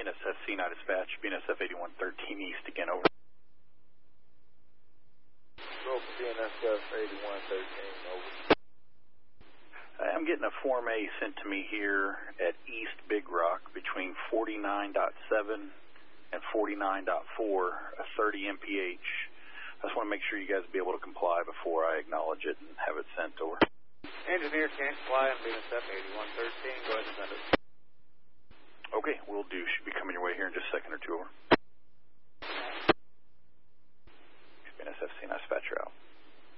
BNSF C9 dispatch, BNSF 8113 East again, over. Go for BNSF 8113, over. I'm getting a Form A sent to me here at East Big Rock between 49.7 and 49.4, a 30 mph. I just want to make sure you guys will be able to comply before I acknowledge it and have it sent over. Engineer can't fly on BNSF 8113. Go ahead and send it. Okay, will do. Should be coming your way here in just a second or two, over.